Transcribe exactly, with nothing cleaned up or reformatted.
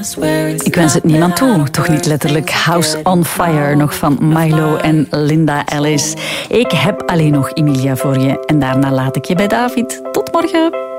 Ik wens het niemand toe, toch niet letterlijk. House on Fire, nog van Milo en Linda Ellis. Ik heb alleen nog Emilia voor je en daarna laat ik je bij David. Tot morgen.